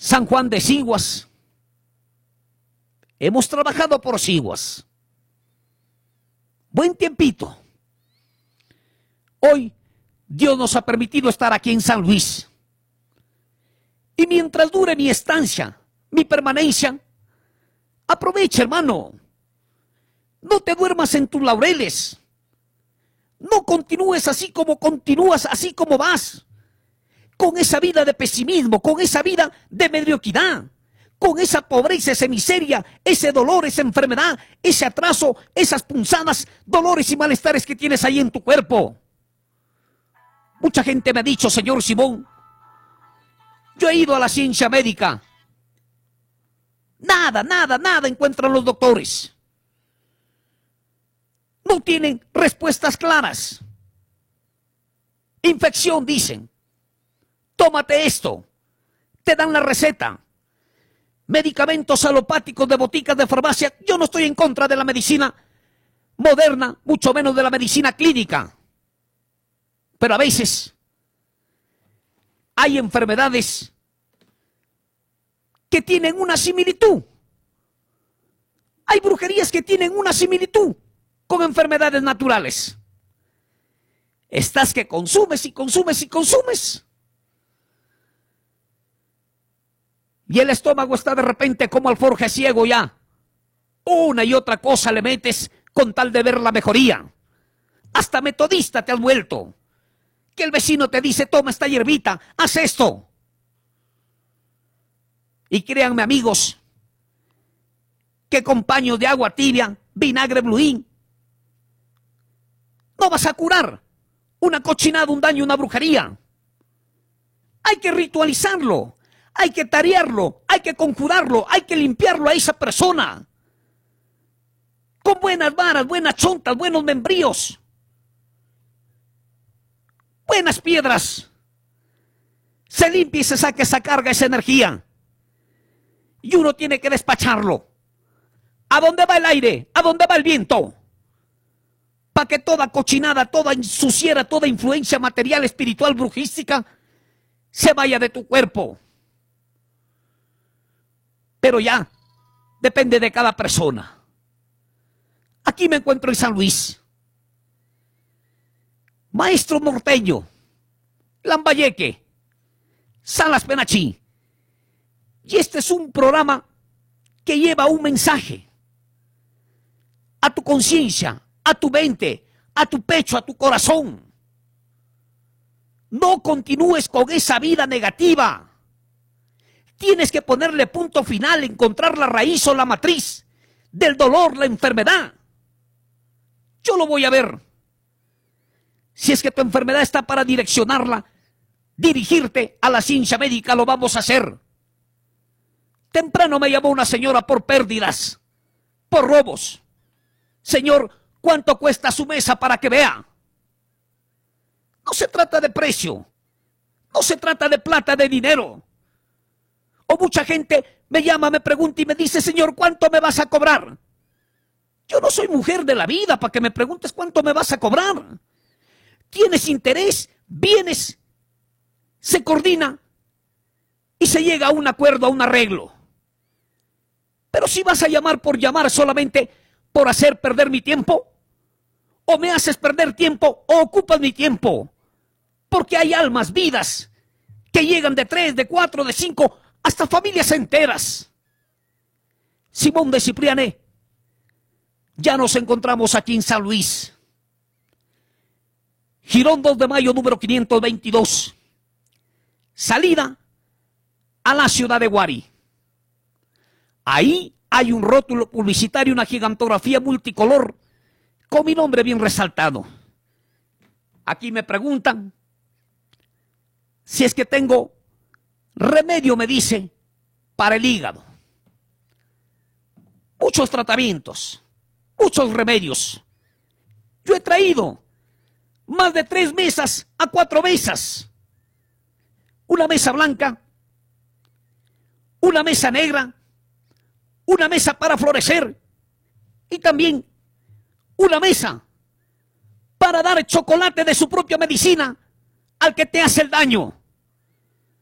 San Juan de Siguas. Hemos trabajado por Siguas. Buen tiempito. Hoy Dios nos ha permitido estar aquí en San Luis. Y mientras dure mi estancia, mi permanencia, aprovecha, hermano. No te duermas en tus laureles. No continúes así como continúas, así como vas. Con esa vida de pesimismo, con esa vida de mediocridad, con esa pobreza, esa miseria, ese dolor, esa enfermedad, ese atraso, esas punzadas, dolores y malestares que tienes ahí en tu cuerpo. Mucha gente me ha dicho, señor Simón, yo he ido a la ciencia médica. Nada encuentran los doctores. No tienen respuestas claras. Infección, dicen. Tómate esto. Te dan la receta. Medicamentos alopáticos de boticas de farmacia. Yo no estoy en contra de la medicina moderna, mucho menos de la medicina clínica. Pero a veces hay enfermedades que tienen una similitud. Hay brujerías que tienen una similitud con enfermedades naturales. Estás que consumes y consumes y consumes. Y el estómago está de repente como alforje ciego ya. Una y otra cosa le metes con tal de ver la mejoría. Hasta metodista te has vuelto. Que el vecino te dice, toma esta hierbita, haz esto. Y créanme, amigos, que con paños de agua tibia, vinagre bluín, no vas a curar una cochinada, un daño, una brujería. Hay que ritualizarlo, hay que tarearlo, hay que conjurarlo, hay que limpiarlo a esa persona. Con buenas varas, buenas chontas, buenos membríos. Buenas piedras. Se limpia y se saca esa carga, esa energía. Y uno tiene que despacharlo. ¿A dónde va el aire? ¿A dónde va el viento? Para que toda cochinada, toda ensuciera, toda influencia material, espiritual, brujística, se vaya de tu cuerpo. Pero ya, depende de cada persona. Aquí me encuentro en San Luis. Maestro Norteño, Lambayeque, Salas Penachí. Y este es un programa que lleva un mensaje a tu conciencia, a tu mente, a tu pecho, a tu corazón. No continúes con esa vida negativa. Tienes que ponerle punto final, encontrar la raíz o la matriz del dolor, la enfermedad. Yo lo voy a ver. Si es que tu enfermedad está para direccionarla, dirigirte a la ciencia médica, lo vamos a hacer. Temprano me llamó una señora por pérdidas, por robos. Señor, ¿cuánto cuesta su mesa para que vea? No se trata de precio, no se trata de plata, de dinero. O mucha gente me llama, me pregunta y me dice, Señor, ¿cuánto me vas a cobrar? Yo no soy mujer de la vida para que me preguntes cuánto me vas a cobrar. Tienes interés, vienes, se coordina y se llega a un acuerdo, a un arreglo. Pero si vas a llamar por llamar solamente por hacer perder mi tiempo, o me haces perder tiempo o ocupas mi tiempo, porque hay almas, vidas, que llegan de 3, de 4, de 5, hasta familias enteras. Simón de Cipriané, ya nos encontramos aquí en San Luis. Girón 2 de mayo, número 522. Salida a la ciudad de Guari. Ahí hay un rótulo publicitario, una gigantografía multicolor con mi nombre bien resaltado. Aquí me preguntan si es que tengo remedio, me dice, para el hígado. Muchos tratamientos, muchos remedios. Yo he traído más de 3 mesas a 4 mesas. Una mesa blanca, una mesa negra, una mesa para florecer y también una mesa para dar chocolate de su propia medicina al que te hace el daño.